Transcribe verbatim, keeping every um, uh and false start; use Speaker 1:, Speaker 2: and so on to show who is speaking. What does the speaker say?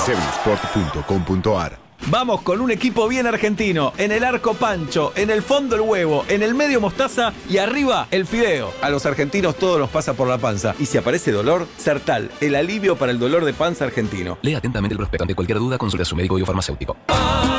Speaker 1: chevrosport punto com punto ar.
Speaker 2: Vamos con un equipo bien argentino. En el arco Pancho, en el fondo el huevo, en el medio mostaza y arriba el fideo. A los argentinos todo nos pasa por la panza. Y si aparece dolor, Sertal, el alivio para el dolor de panza argentino.
Speaker 3: Lea atentamente el prospecto. Ante cualquier duda, consulte a su médico o farmacéutico.